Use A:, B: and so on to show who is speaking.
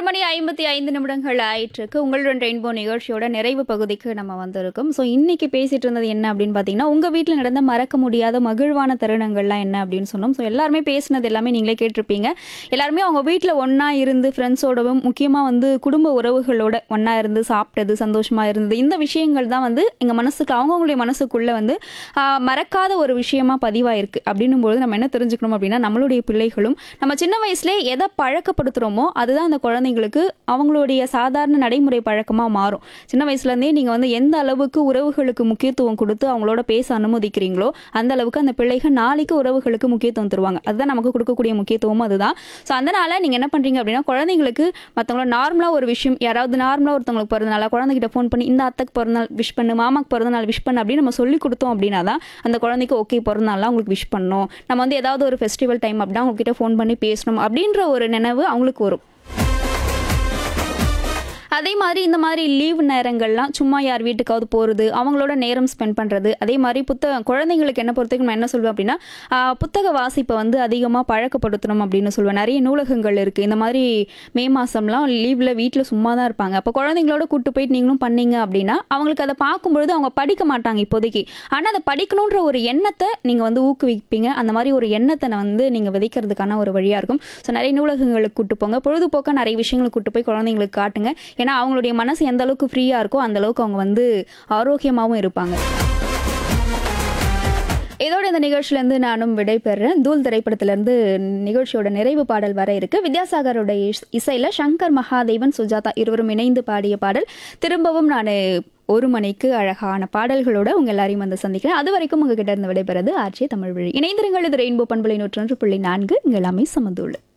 A: மணி 55 நிமிடங்கள் ஆயிட்டிருக்கு. உங்களுடன் ரெயின்போ நிகழ்ச்சியோட நிறைவு பகுதிக்கு நம்ம வந்திருக்கோம். ஸோ இன்னைக்கு பேசிட்டு இருந்தது என்ன அப்படின்னு பார்த்தீங்கன்னா, உங்க வீட்ல நடந்த மறக்க முடியாத மகிழ்வான தருணங்கள்லாம் என்ன அப்படின்னு சொன்னோம். ஸோ எல்லாருமே பேசினது எல்லாமே நீங்களே கேட்டிருப்பீங்க. எல்லாருமே அவங்க வீட்ல ஒண்ணா இருந்து ஃப்ரெண்ட்ஸோடவும், முக்கியமா வந்து குடும்ப உறவுகளோட ஒண்ணா இருந்து சாப்பிட்டது, சந்தோஷமா இருந்தது. இந்த விஷயங்கள் தான் வந்து எங்க மனசுக்கு அவங்கவங்களுடைய மனசுக்குள்ள வந்து மறக்காத ஒரு விஷயமா பதிவாயிருக்கு. அப்படின்னும்போது நம்ம என்ன தெரிஞ்சுக்கணும் அப்படின்னா, நம்மளுடைய பிள்ளைகளும் நம்ம சின்ன வயசுலேயே எதை பழக்கப்படுத்துகிறோமோ அதுதான் அந்த குழந்தைங்களுக்கு அவங்களுடைய சாதாரண நடைமுறை பழக்கமாக மாறும். சின்ன வயசுலேருந்தே நீங்கள் வந்து எந்த அளவுக்கு உறவுகளுக்கு முக்கியத்துவம் கொடுத்து அவங்களோட பேச அனுமதிக்கிறீங்களோ அந்த அளவுக்கு அந்த பிள்ளைகள் நாளைக்கு உறவுகளுக்கு முக்கியத்துவம் தருவாங்க. அதுதான் நமக்கு கொடுக்கக்கூடிய முக்கியத்துவமும் அதுதான். ஸோ அதனால் நீங்கள் என்ன பண்ணுறீங்க அப்படின்னா, குழந்தைங்களுக்கு மற்றவங்களோட நார்மலாக ஒரு விஷயம், யாராவது நார்மலாக ஒருத்தவங்களுக்கு பிறந்தனால குழந்தைகிட்ட ஃபோன் பண்ணி இந்த அத்தைக்கு பிறந்தநாள் விஷ் பண்ணு, மாமாக்கு பிறந்தநாள் விஷ் பண்ணு அப்படின்னு நம்ம சொல்லி கொடுத்தோம் அப்படின்னா தான் அந்த குழந்தைக்கு ஓகே பிறந்தநாள்லாம் அவங்களுக்கு விஷ் பண்ணணும், நம்ம வந்து ஏதாவது ஒரு ஃபெஸ்டிவல் டைம் அப்படின்னா அவங்ககிட்ட ஃபோன் பண்ணி பேசணும் அப்படின்ற ஒரு நினைவு அவங்களுக்கு வரும். அதே மாதிரி இந்த மாதிரி லீவ் நேரங்கள்லாம் சும்மா யார் வீட்டுக்காவது போகிறது, அவங்களோட நேரம் ஸ்பெண்ட் பண்ணுறது. அதே மாதிரி குழந்தைங்களுக்கு என்ன பொறுத்தவரைக்கும் நான் என்ன சொல்வேன் அப்படின்னா, புத்தக வாசிப்பை வந்து அதிகமாக பழக்கப்படுத்தணும் அப்படின்னு சொல்லுவேன். நிறைய நூலகங்கள் இருக்குது. இந்த மாதிரி மே மாதம்லாம் லீவில் வீட்டில் சும்மா தான் இருப்பாங்க. அப்போ குழந்தைங்களோட கூட்டு போயிட்டு நீங்களும் பண்ணீங்க அப்படின்னா அவங்களுக்கு அதை பார்க்கும்பொழுது அவங்க படிக்க மாட்டாங்க இப்போதைக்கு. ஆனால் அதை படிக்கணுன்ற ஒரு எண்ணத்தை நீங்கள் வந்து ஊக்குவிப்பீங்க. அந்த மாதிரி ஒரு எண்ணத்தை வந்து நீங்கள் விதைக்கிறதுக்கான ஒரு வழியாக இருக்கும். ஸோ நிறைய நூலகங்களுக்கு கூட்டு போங்க, பொழுதுபோக்காக நிறைய விஷயங்களை கூட்டு போய் குழந்தைங்களுக்கு காட்டுங்க. ஏன்னா அவங்களுடைய மனசு எந்த அளவுக்கு ஃப்ரீயாக இருக்கோ அந்த அளவுக்கு அவங்க வந்து ஆரோக்கியமாகவும் இருப்பாங்க. இதோட இந்த நிகழ்ச்சியிலேருந்து நானும் விடைபெறேன். தூள் திரைப்படத்திலேருந்து நிகழ்ச்சியோட நிறைவு பாடல் வர இருக்கு. வித்யாசாகரோட இசையில் சங்கர் மகாதேவன், சுஜாதா இருவரும் இணைந்து பாடிய பாடல். திரும்பவும் நான் 1 மணிக்கு அழகான பாடல்களோட உங்கள் எல்லாரையும் வந்து சந்திக்கிறேன். அது வரைக்கும் உங்ககிட்ட இருந்து விடைபெறது ஆர்ஜே தமிழ்வழி. இணைந்திருங்கள். இது ரெயின்போ பண்பலை 101.4. இங்கே எல்லாமே சமதூள்.